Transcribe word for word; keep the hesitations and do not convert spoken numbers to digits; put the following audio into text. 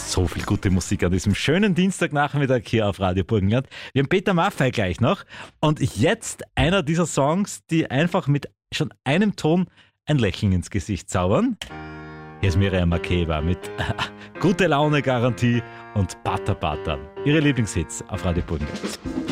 So viel gute Musik an diesem schönen Dienstagnachmittag hier auf Radio Burgenland. Wir haben Peter Maffay gleich noch. Und jetzt einer dieser Songs, die einfach mit schon einem Ton ein Lächeln ins Gesicht zaubern. Hier ist Miriam Makeba mit Gute Laune Garantie und Pata Pata. Ihre Lieblingshits auf Radio Burgenland.